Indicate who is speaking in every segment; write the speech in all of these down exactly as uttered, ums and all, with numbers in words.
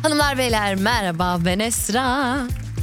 Speaker 1: Hanımlar beyler merhaba, ben Esra.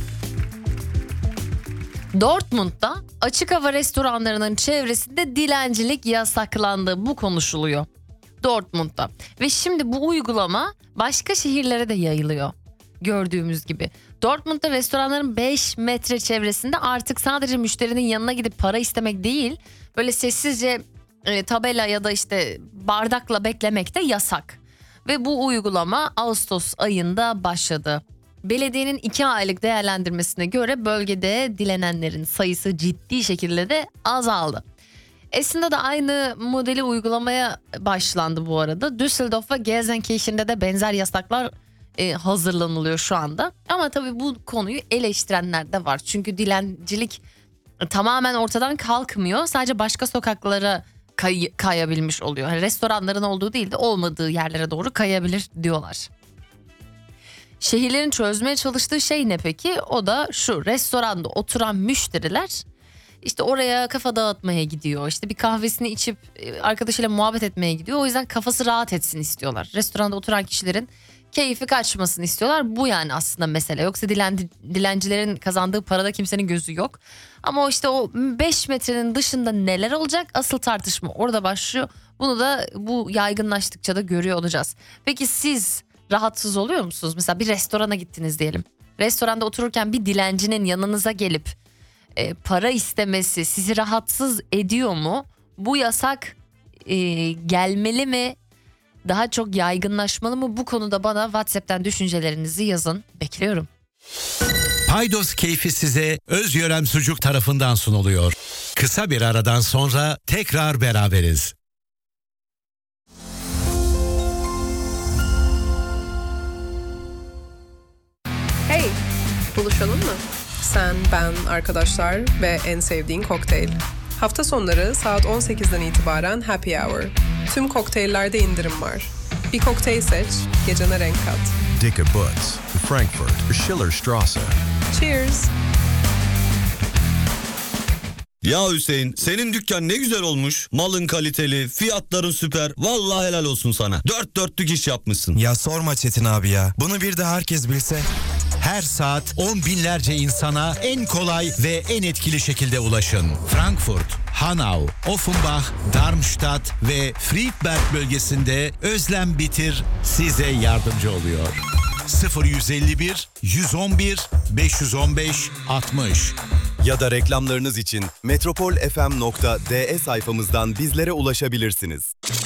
Speaker 1: Dortmund'da açık hava restoranlarının çevresinde dilencilik yasaklandı. Bu konuşuluyor Dortmund'da. Ve şimdi bu uygulama başka şehirlere de yayılıyor. Gördüğümüz gibi. Dortmund'da restoranların beş metre çevresinde artık sadece müşterinin yanına gidip para istemek değil, böyle sessizce e, tabela ya da işte bardakla beklemek de yasak. Ve bu uygulama Ağustos ayında başladı. Belediyenin iki aylık değerlendirmesine göre bölgede dilenenlerin sayısı ciddi şekilde de azaldı. Aslında da aynı modeli uygulamaya başlandı bu arada. Düsseldorf ve Gelsenkirchen'de de benzer yasaklar e, hazırlanılıyor şu anda. Ama tabii bu konuyu eleştirenler de var. Çünkü dilencilik tamamen ortadan kalkmıyor. Sadece başka sokaklara kay- kayabilmiş oluyor. Yani restoranların olduğu değil de olmadığı yerlere doğru kayabilir diyorlar. Şehirlerin çözmeye çalıştığı şey ne peki? O da şu: restoranda oturan müşteriler işte oraya kafa dağıtmaya gidiyor. İşte bir kahvesini içip arkadaşıyla muhabbet etmeye gidiyor. O yüzden kafası rahat etsin istiyorlar. Restoranda oturan kişilerin keyfi kaçmasını istiyorlar. Bu yani aslında mesele. Yoksa dilenci, dilencilerin kazandığı parada kimsenin gözü yok. Ama işte o beş metrenin dışında neler olacak? Asıl tartışma orada başlıyor. Bunu da bu yaygınlaştıkça da görüyor olacağız. Peki siz rahatsız oluyor musunuz? Mesela bir restorana gittiniz diyelim. Restoranda otururken bir dilencinin yanınıza gelip e, para istemesi sizi rahatsız ediyor mu? Bu yasak e, gelmeli mi? Daha çok yaygınlaşmalı mı? Bu konuda bana WhatsApp'tan düşüncelerinizi yazın. Bekliyorum.
Speaker 2: Paydos keyfi size Özyörem Sucuk tarafından sunuluyor. Kısa bir aradan sonra tekrar beraberiz.
Speaker 3: Hey, buluşalım mı? Sen, ben, arkadaşlar ve en sevdiğin kokteyl. Hafta sonları saat on sekizden itibaren Happy Hour. Tüm kokteyllerde indirim var. Bir kokteyl seç, gecene renk kat.
Speaker 4: Dicke Butz, Frankfurt, Schillerstraße.
Speaker 3: Cheers.
Speaker 5: Ya Hüseyin, senin dükkan ne güzel olmuş. Malın kaliteli, fiyatların süper. Vallahi helal olsun sana. Dört dörtlük iş yapmışsın.
Speaker 6: Ya sorma Çetin abi ya. Bunu bir de herkes bilse.
Speaker 2: Her saat on binlerce insana en kolay ve en etkili şekilde ulaşın. Frankfurt, Hanau, Offenbach, Darmstadt ve Friedberg bölgesinde Özlem Bitir size yardımcı oluyor. sıfır yüz elli bir yüz on bir beş yüz on beş altmış.
Speaker 7: Ya da reklamlarınız için metropol f m nokta d e sayfamızdan bizlere ulaşabilirsiniz.